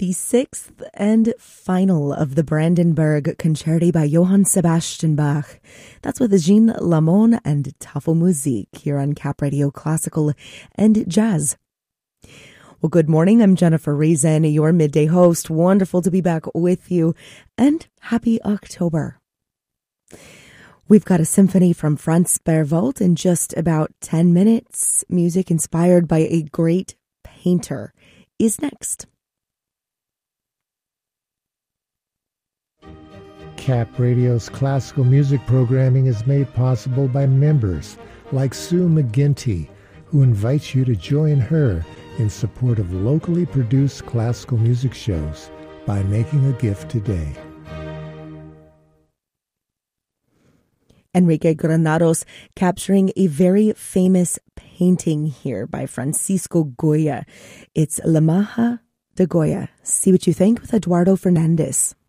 The sixth and final of the Brandenburg Concerti by Johann Sebastian Bach. That's with Jean Lamont and Tafel Musik here on Cap Radio Classical and Jazz. Well, good morning. I'm Jennifer Reason, your midday host. Wonderful to be back with you, and happy October. We've got a symphony from Franz Berwald in just about 10 minutes. Music inspired by a great painter is next. Cap Radio's classical music programming is made possible by members like Sue McGinty, who invites you to join her in support of locally produced classical music shows by making a gift today. Enrique Granados capturing a very famous painting here by Francisco Goya. It's La Maja de Goya. See what you think with Eduardo Fernandez.